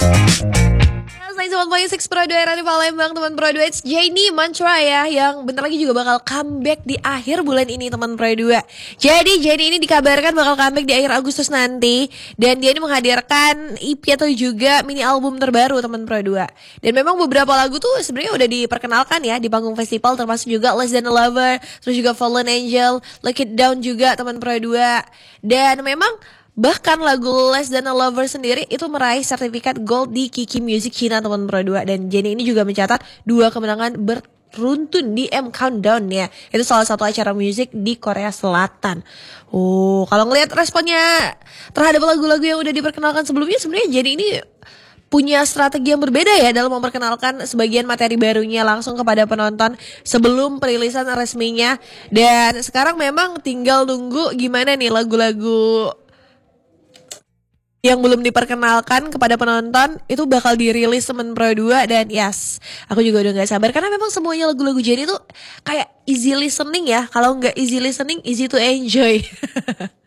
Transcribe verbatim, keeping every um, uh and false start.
sembilan koma enam Pro dua Radio Palembang, teman Pro dua. It's Jenny Mantra ya, yang bentar lagi juga bakal comeback di akhir bulan ini, teman Pro dua. Jadi Jenny ini dikabarkan bakal comeback di akhir Agustus nanti, dan dia ini menghadirkan E P atau juga mini album terbaru, teman Pro dua. Dan memang beberapa lagu tuh sebenarnya udah diperkenalkan ya di panggung festival, termasuk juga Less Than a Lover, terus juga Fallen Angel, Lock It Down juga, teman Pro dua. Dan memang bahkan lagu Less Than a Lover sendiri itu meraih sertifikat gold di Kiki Music China, teman Pro dua. Dan Jenny ini juga mencatat dua kemenangan beruntun di M Countdown ya. Itu salah satu acara musik di Korea Selatan. Oh, kalau ngelihat responnya terhadap lagu-lagu yang udah diperkenalkan sebelumnya, sebenarnya Jenny ini punya strategi yang berbeda ya dalam memperkenalkan sebagian materi barunya langsung kepada penonton sebelum perilisan resminya. Dan sekarang memang tinggal nunggu gimana nih lagu-lagu yang belum diperkenalkan kepada penonton itu bakal dirilis, temen Pro dua. Dan yes, aku juga udah gak sabar karena memang semuanya lagu-lagu Jenny tuh kayak easy listening ya. Kalau gak easy listening, easy to enjoy.